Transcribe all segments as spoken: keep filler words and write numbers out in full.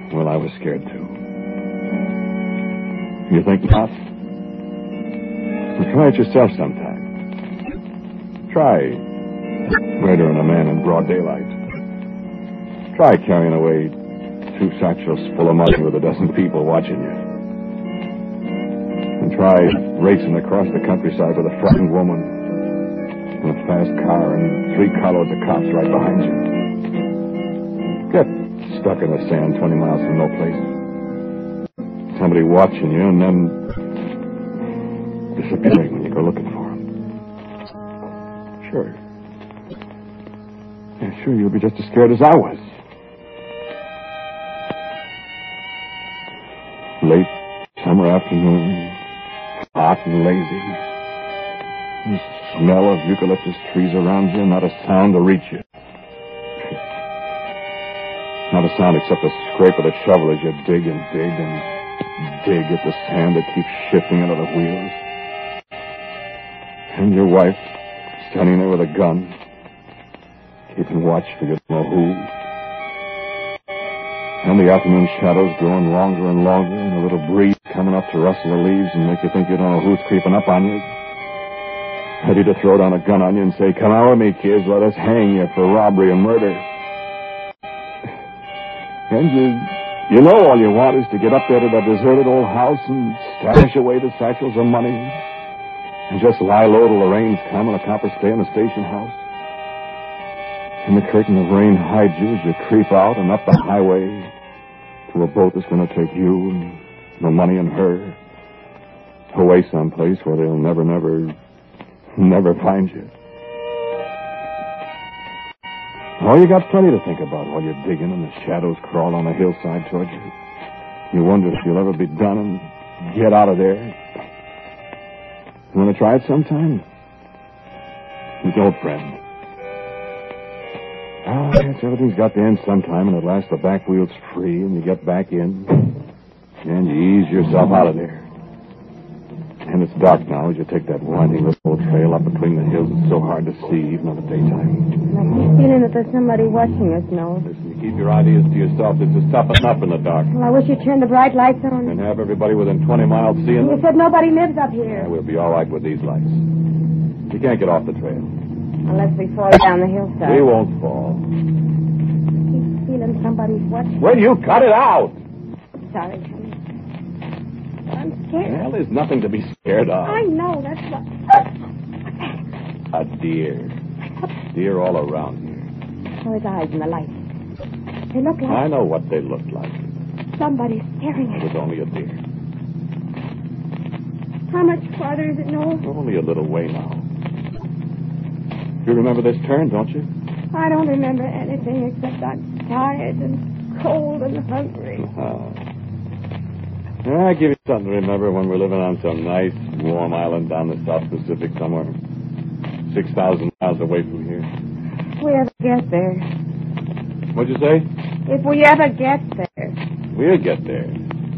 Well, I was scared, too. You think not? Well, try it yourself sometime. Try murdering a man in broad daylight. Try carrying away two satchels full of money with a dozen people watching you. And try racing across the countryside with a frightened woman in a fast car and three carloads of cops right behind you. Get stuck in the sand twenty miles from no place. Somebody watching you and then disappearing when you go looking for him. Sure. Yeah, sure, you'll be just as scared as I was. Late summer afternoon, hot and lazy. The smell of eucalyptus trees around you, not a sound to reach you. Not a sound except the scrape of the shovel as you dig and dig and dig at the sand that keeps shifting under the wheels. And your wife standing there with a gun, keeping watch for you don't know who. And the afternoon shadows growing longer and longer, and a little breeze coming up to rustle the leaves and make you think you don't know who's creeping up on you. Ready to throw down a gun on you and say, "Come on with me, kids, let us hang you for robbery and murder." And you, you know all you want is to get up there to that deserted old house and stash away the satchels of money and just lie low till the rains come and the coppers stay in the station house. And the curtain of rain hides you as you creep out and up the highway to a boat that's going to take you and the money and her away someplace where they'll never, never, never find you. Oh, you got plenty to think about while you're digging and the shadows crawl on the hillside toward you. You wonder if you'll ever be done and get out of there. You want to try it sometime? You don't, friend. Oh, yes, everything's got to end sometime, and at last the back wheel's free, and you get back in, and you ease yourself out of there. And it's dark now as you take that winding little trail up between the hills. It's so hard to see, even in the daytime. I keep feeling that there's somebody watching us, Noel. Listen, you keep your ideas to yourself. It's just tough enough in the dark. Well, I wish you'd turn the bright lights on. And have everybody within twenty miles seeing You them. said nobody lives up here. Yeah, we'll be all right with these lights. You can't get off the trail. Unless we fall down the hillside. We won't fall. I keep feeling somebody's watching. Will you cut it out? Sorry, honey. I'm scared. Well, there's nothing to be scared of. I know, that's what... A deer. Deer all around here. Oh, his eyes in the light. They look like... I know what they look like. Somebody's staring It at was us. only a deer. How much farther is it, Noel? Only a little way now. You remember this turn, don't you? I don't remember anything except I'm tired and cold and hungry. Uh-huh. Yeah, I'll give you something to remember when we're living on some nice, warm island down the South Pacific somewhere. six thousand miles away from here. If we ever get there. What'd you say? If we ever get there. We'll get there.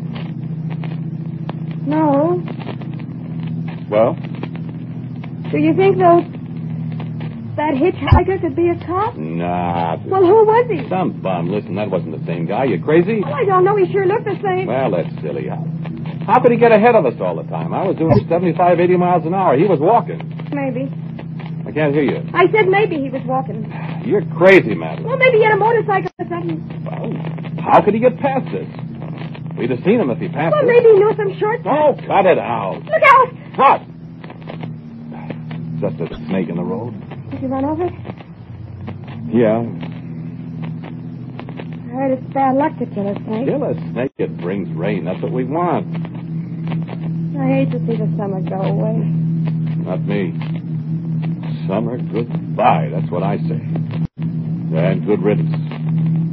No. Well? Do you think those... that hitchhiker could be a cop? Nah. Well, who was he? Some bum. Listen, that wasn't the same guy. You crazy? Well, I don't know. He sure looked the same. Well, that's silly. How, how could he get ahead of us all the time? I was doing seventy-five, eighty miles an hour. He was walking. Maybe. I can't hear you. I said maybe he was walking. You're crazy, Madeline. Well, maybe he had a motorcycle or something. Well, how could he get past us? We'd have seen him if he passed Well, us. maybe he knew some shortcuts. Oh, cut it out. Look out! What? Just a snake in the road. Did you run over it? Yeah. I heard it's bad luck to kill a snake. Kill a snake, it brings rain. That's what we want. I hate to see the summer go away. Not me. Summer, goodbye. That's what I say. And good riddance.